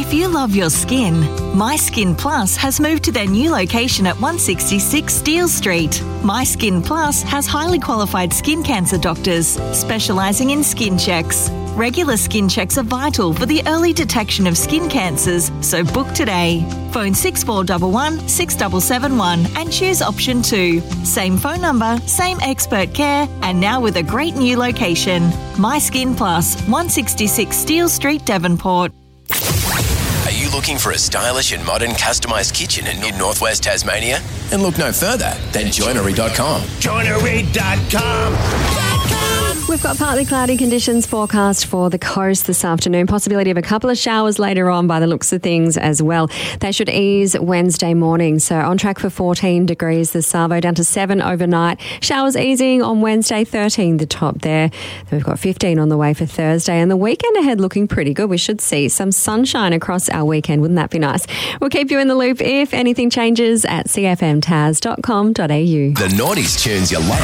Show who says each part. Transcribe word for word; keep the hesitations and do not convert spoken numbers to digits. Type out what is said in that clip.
Speaker 1: If you love your skin, My Skin Plus has moved to their new location at one sixty-six Steele Street. My Skin Plus has highly qualified skin cancer doctors specialising in skin checks. Regular skin checks are vital for the early detection of skin cancers, so book today. Phone six four one one, six seven seven one and choose option two. Same phone number, same expert care, and now with a great new location. My Skin Plus, one sixty-six Steele Street, Devonport.
Speaker 2: Are you looking for a stylish and modern customised kitchen in Mid-North West Tasmania? And look no further than joinery dot com.
Speaker 3: joinery dot com.
Speaker 4: We've got partly cloudy conditions forecast for the coast this afternoon. Possibility of a couple of showers later on by the looks of things as well. They should ease Wednesday morning. So on track for fourteen degrees the Savo, down to seven overnight. Showers easing on Wednesday, thirteen the top there. Then we've got fifteen on the way for Thursday. And the weekend ahead looking pretty good. We should see some sunshine across our weekend. Wouldn't that be nice? We'll keep you in the loop if anything changes at c f m tas dot com dot a u.
Speaker 2: The Naughties tunes you love.